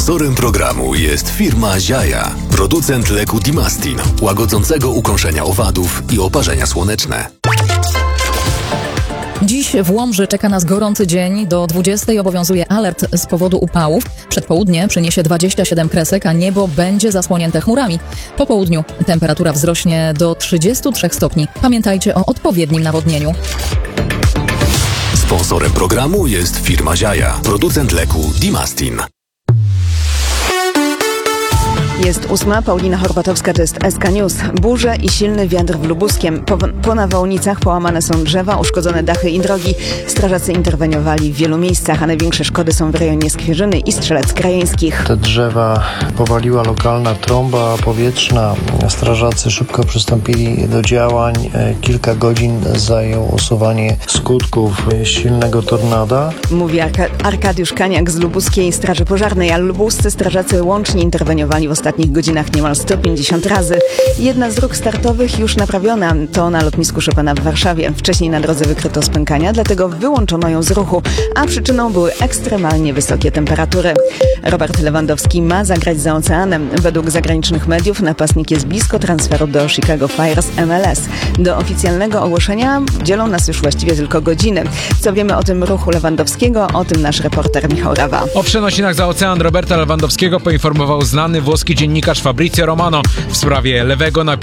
Sponsorem programu jest firma Ziaja, producent leku Dimastin, łagodzącego ukąszenia owadów i oparzenia słoneczne. Dziś w Łomży czeka nas gorący dzień. Do 20 obowiązuje alert z powodu upałów. Przedpołudnie przyniesie 27 kresek, a niebo będzie zasłonięte chmurami. Po południu temperatura wzrośnie do 33 stopni. Pamiętajcie o odpowiednim nawodnieniu. Sponsorem programu jest firma Ziaja, producent leku Dimastin. Jest 8, Paulina Horbatowska, to jest SK News. Burze i silny wiatr w Lubuskiem. Po nawałnicach połamane są drzewa, uszkodzone dachy i drogi. Strażacy interweniowali w wielu miejscach, a największe szkody są w rejonie Skwierzyny i Strzelec Krajeńskich. Te drzewa powaliła lokalna trąba powietrzna. Strażacy szybko przystąpili do działań. Kilka godzin zajęło usuwanie skutków silnego tornada. Mówi Arkadiusz Kaniak z Lubuskiej Straży Pożarnej, a lubuscy strażacy łącznie interweniowali w ostatnich godzinach niemal 150 razy. Jedna z dróg startowych już naprawiona, to na lotnisku Chopina w Warszawie. Wcześniej na drodze wykryto spękania, dlatego wyłączono ją z ruchu, a przyczyną były ekstremalnie wysokie temperatury. Robert Lewandowski ma zagrać za oceanem. Według zagranicznych mediów napastnik jest blisko transferu do Chicago Fire z MLS. Do oficjalnego ogłoszenia dzielą nas już właściwie tylko godziny. Co wiemy o tym ruchu Lewandowskiego? O tym nasz reporter Michał Rawa. O przenosinach za ocean Roberta Lewandowskiego poinformował znany włoski dziennikarz Fabrizio Romano w sprawie lewego